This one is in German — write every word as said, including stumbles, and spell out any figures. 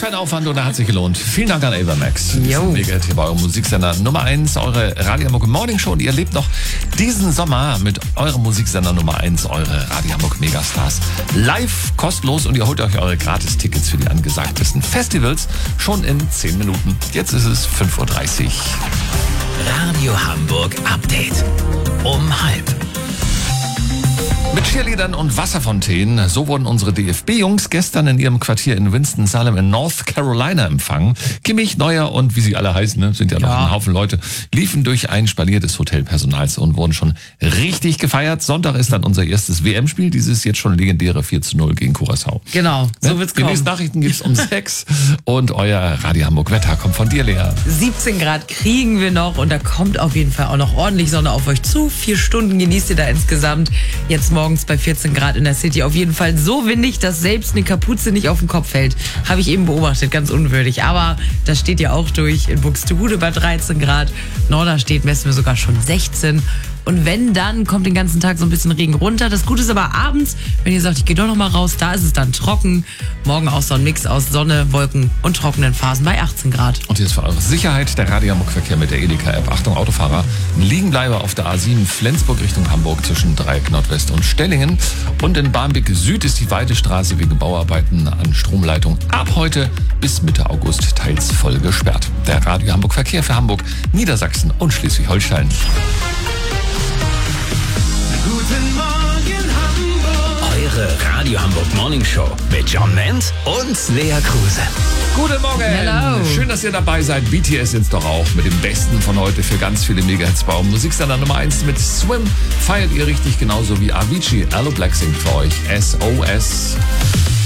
für ein Aufwand und er hat sich gelohnt. Vielen Dank an Ava Max. Jo. Mega hier bei eurem Musiksender Nummer eins, eure Radio Hamburg Morning Show. Und ihr lebt noch diesen Sommer mit eurem Musiksender Nummer eins, eure Radio Hamburg Megastars. Live, kostenlos und ihr holt euch eure Gratis-Tickets für die angesagtesten Festivals schon in zehn Minuten. Jetzt ist es fünf Uhr dreißig. Radio Hamburg Update. Um halb. Mit Cheerleadern und Wasserfontänen, so wurden unsere D F B-Jungs gestern in ihrem Quartier in Winston-Salem in North Carolina empfangen. Kimmich, Neuer und wie sie alle heißen, ne, sind ja noch Ja. ein Haufen Leute, liefen durch ein Spalier des Hotelpersonals und wurden schon richtig gefeiert. Sonntag ist dann unser erstes W M-Spiel, dieses jetzt schon legendäre vier zu null gegen Curaçao. Genau, so wird's Die kommen. nächsten Nachrichten gibt's um sechs und euer Radio Hamburg Wetter kommt von dir, Lea. siebzehn Grad kriegen wir noch und da kommt auf jeden Fall auch noch ordentlich Sonne auf euch zu. Vier Stunden genießt ihr da insgesamt. Jetzt morgens bei vierzehn Grad in der City. Auf jeden Fall so windig, dass selbst eine Kapuze nicht auf den Kopf fällt. Habe ich eben beobachtet, ganz unwürdig. Aber das steht ja auch durch. In Buxtehude bei dreizehn Grad. Norderstedt messen wir sogar schon sechzehn. Und wenn, dann kommt den ganzen Tag so ein bisschen Regen runter. Das Gute ist aber abends, wenn ihr sagt, ich gehe doch noch mal raus, da ist es dann trocken. Morgen auch so ein Mix aus Sonne, Wolken und trockenen Phasen bei achtzehn Grad. Und jetzt für eure Sicherheit der Radio Hamburg Verkehr mit der Edeka-App. Achtung Autofahrer, Liegenbleiber auf der A sieben Flensburg Richtung Hamburg zwischen Dreieck Nordwest und Stellingen. Und in Barmbek Süd ist die Weidestraße wegen Bauarbeiten an Stromleitung ab heute bis Mitte August teils voll gesperrt. Der Radio Hamburg Verkehr für Hamburg, Niedersachsen und Schleswig-Holstein. Guten Morgen Hamburg. Eure Radio Hamburg Morning Show mit John Menz und Lea Kruse. Guten Morgen. Hello. Schön, dass ihr dabei seid. B T S jetzt doch auch mit dem Besten von heute für ganz viele Mega-Hits bei Musiksender Nummer eins mit Swim. Feiert ihr richtig genauso wie Avicii. Allo Black singt für euch S O S.